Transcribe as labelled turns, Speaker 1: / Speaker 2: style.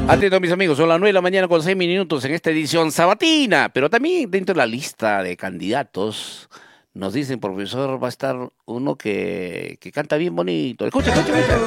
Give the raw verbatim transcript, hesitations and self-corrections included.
Speaker 1: Atento, mis amigos, son las nueve de la mañana con seis minutos en esta edición sabatina, pero también dentro de la lista de candidatos nos dicen, profesor, va a estar uno que, que canta bien bonito. Escucha, escucha, escucha.